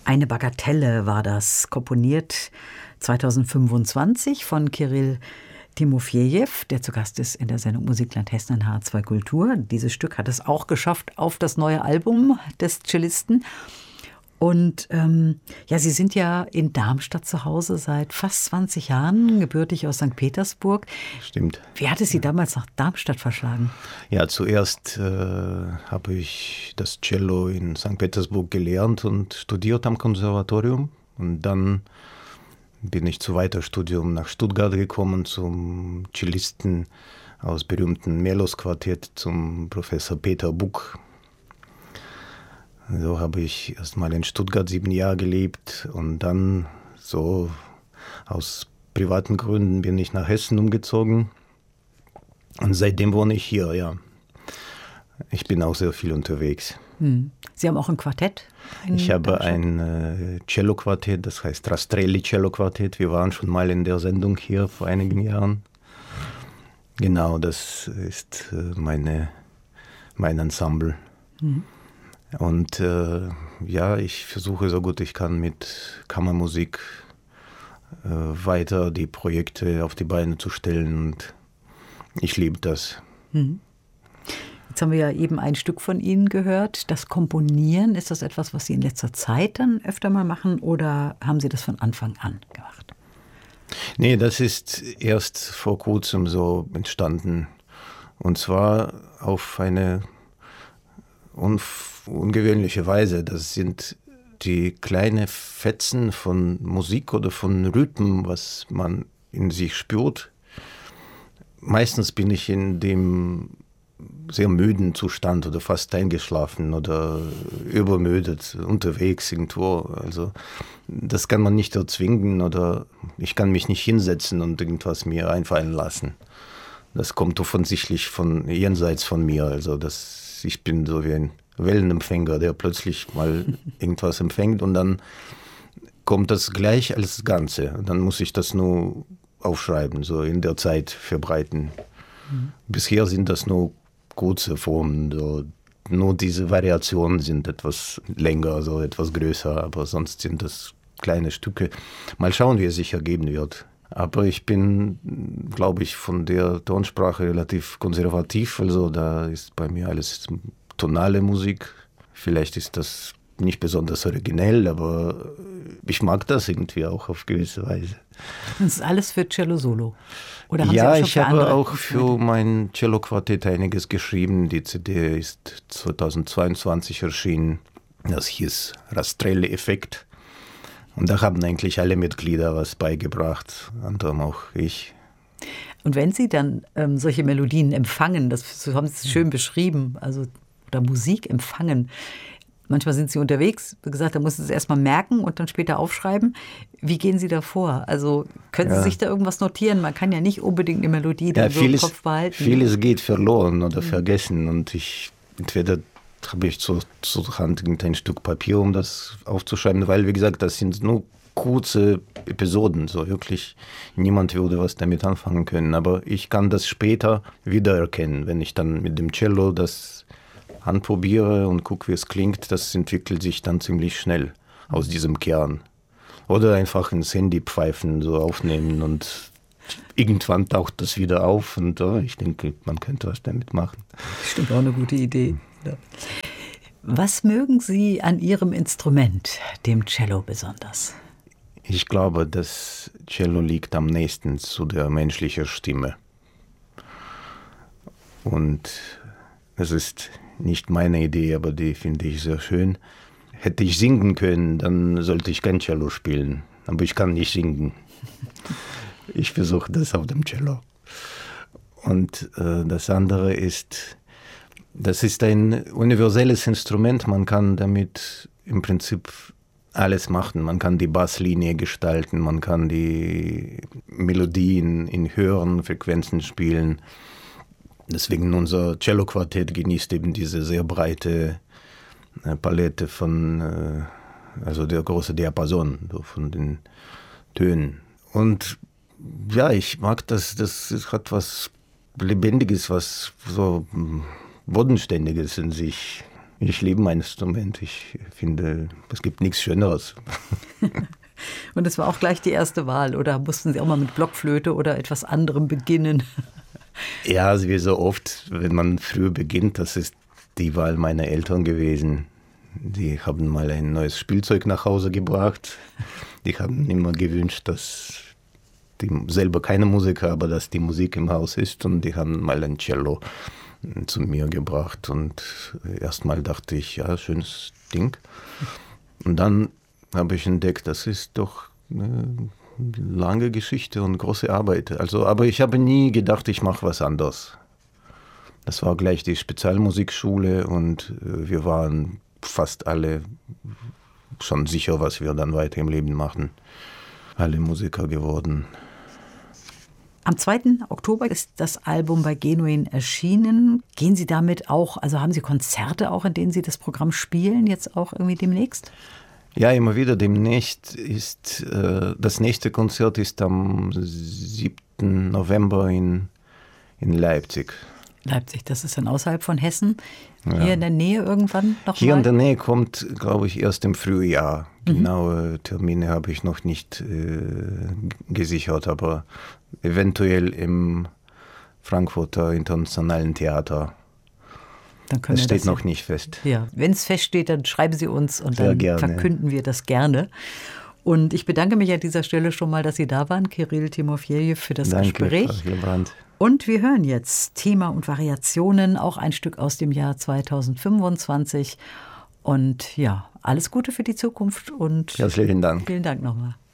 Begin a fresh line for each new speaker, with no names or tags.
Eine Bagatelle war das, komponiert 2025 von Kirill Timofejew, der zu Gast ist in der Sendung Musikland Hessen in H2 Kultur. Dieses Stück hat es auch geschafft auf das neue Album des Cellisten. Und Sie sind ja in Darmstadt zu Hause seit fast 20 Jahren, gebürtig aus St. Petersburg.
Stimmt.
Wie hat es Sie damals nach Darmstadt verschlagen?
Ja, zuerst habe ich das Cello in St. Petersburg gelernt und studiert am Konservatorium. Und dann bin ich zu Weiterstudium nach Stuttgart gekommen zum Cellisten aus berühmten Melos-Quartett, zum Professor Peter Buck. So habe ich erst mal in Stuttgart 7 Jahre gelebt und dann so aus privaten Gründen bin ich nach Hessen umgezogen und seitdem wohne ich hier, ja. Ich bin auch sehr viel unterwegs.
Sie haben auch ein Quartett?
Ich habe ein Cello-Quartett, das heißt Rastrelli Cello-Quartett. Wir waren schon mal in der Sendung hier vor einigen Jahren. Genau, das ist mein Ensemble. Und ich versuche so gut ich kann mit Kammermusik weiter die Projekte auf die Beine zu stellen und ich liebe das.
Jetzt haben wir ja eben ein Stück von Ihnen gehört. Das Komponieren, ist das etwas, was Sie in letzter Zeit dann öfter mal machen oder haben Sie das von Anfang an gemacht?
Nee, das ist erst vor kurzem so entstanden. Und zwar auf eine ungewöhnliche Weise. Das sind die kleinen Fetzen von Musik oder von Rhythmen, was man in sich spürt. Meistens bin ich in dem sehr müden Zustand oder fast eingeschlafen oder übermüdet unterwegs irgendwo. Also das kann man nicht erzwingen oder ich kann mich nicht hinsetzen und irgendwas mir einfallen lassen. Das kommt offensichtlich von jenseits von mir. Also ich bin so wie ein Wellenempfänger, der plötzlich mal irgendwas empfängt und dann kommt das gleich als Ganze. Und dann muss ich das nur aufschreiben, so in der Zeit verbreiten. Bisher sind das nur kurze Formen, so. Nur diese Variationen sind etwas länger, so etwas größer, aber sonst sind das kleine Stücke. Mal schauen, wie es sich ergeben wird. Aber ich bin, glaube ich, von der Tonsprache relativ konservativ, also da ist bei mir alles tonale Musik. Vielleicht ist das nicht besonders originell, aber ich mag das irgendwie auch auf gewisse Weise.
Das ist alles für Cello Solo? Oder haben
ja,
Sie auch schon
ich
für
habe
andere
auch für mein Cello-Quartett einiges geschrieben. Die CD ist 2022 erschienen. Das hieß Rastrelli-Effekt. Und da haben eigentlich alle Mitglieder was beigebracht, anderem auch ich.
Und wenn Sie dann solche Melodien empfangen, das haben Sie schön beschrieben, also oder Musik empfangen, manchmal sind Sie unterwegs, wie gesagt, da müssen Sie es erstmal merken und dann später aufschreiben. Wie gehen Sie da vor? Also können Sie sich da irgendwas notieren? Man kann ja nicht unbedingt eine Melodie dann so im Kopf behalten.
Vieles geht verloren oder vergessen und entweder habe ich zur Hand irgendein Stück Papier, um das aufzuschreiben, weil, wie gesagt, das sind nur kurze Episoden, so wirklich niemand würde was damit anfangen können, aber ich kann das später wiedererkennen, wenn ich dann mit dem Cello das anprobiere und gucke, wie es klingt, das entwickelt sich dann ziemlich schnell aus diesem Kern. Oder einfach ins Handy pfeifen, so aufnehmen und irgendwann taucht das wieder auf und ich denke, man könnte was damit machen.
Stimmt, auch eine gute Idee. Ja. Was mögen Sie an Ihrem Instrument, dem Cello, besonders?
Ich glaube, das Cello liegt am nächsten zu der menschlichen Stimme. Und es ist nicht meine Idee, aber die finde ich sehr schön. Hätte ich singen können, dann sollte ich kein Cello spielen. Aber ich kann nicht singen. Ich versuche das auf dem Cello. Und das andere ist, das ist ein universelles Instrument. Man kann damit im Prinzip alles machen. Man kann die Basslinie gestalten, man kann die Melodien in höheren Frequenzen spielen. Deswegen unser Cello-Quartett genießt eben diese sehr breite Palette von, also der große Diapason von den Tönen. Und ja, ich mag das hat was Lebendiges, was so Bodenständiges in sich. Ich liebe mein Instrument. Ich finde, es gibt nichts Schöneres.
Und es war auch gleich die erste Wahl, oder mussten Sie auch mal mit Blockflöte oder etwas anderem beginnen?
Ja, also wie so oft, wenn man früh beginnt, das ist die Wahl meiner Eltern gewesen. Die haben mal ein neues Spielzeug nach Hause gebracht. Die haben immer gewünscht, dass die selber keine Musiker, aber dass die Musik im Haus ist. Und die haben mal ein Cello zu mir gebracht. Und erstmal dachte ich, ja, schönes Ding. Und dann habe ich entdeckt, das ist doch eine lange Geschichte und große Arbeit. Also, aber ich habe nie gedacht, ich mache was anderes. Das war gleich die Spezialmusikschule und wir waren fast alle schon sicher, was wir dann weiter im Leben machen. Alle Musiker geworden.
Am 2. Oktober ist das Album bei Genuin erschienen. Gehen Sie damit auch, also haben Sie Konzerte auch, in denen Sie das Programm spielen, jetzt auch irgendwie demnächst?
Ja, immer wieder. Demnächst ist, das nächste Konzert ist am 7. November in Leipzig.
Leipzig, das ist dann außerhalb von Hessen.
Ja.
Hier in der Nähe irgendwann noch
Hier
mal?
in der Nähe kommt, glaube ich, erst im Frühjahr. Genaue Termine habe ich noch nicht gesichert, aber eventuell im Frankfurter Internationalen Theater. Das steht noch nicht fest.
Ja, wenn es feststeht, dann schreiben Sie uns und
Sehr
dann
gerne.
verkünden wir das gerne. Und ich bedanke mich an dieser Stelle schon mal, dass Sie da waren, Kirill Timofejew, für das Gespräch.
Frau Hilbrand.
Und wir hören jetzt Thema und Variationen, auch ein Stück aus dem Jahr 2025. Und ja, alles Gute für die Zukunft und
Herzlichen Dank.
vielen Dank nochmal.